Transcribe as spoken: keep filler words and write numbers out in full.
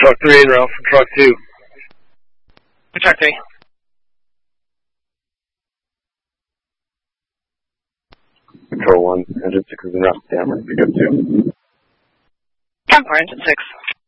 Truck three en route for truck two. Truck three. Control one, engine six is en route to Tamworth. You're good too. Concord, engine six.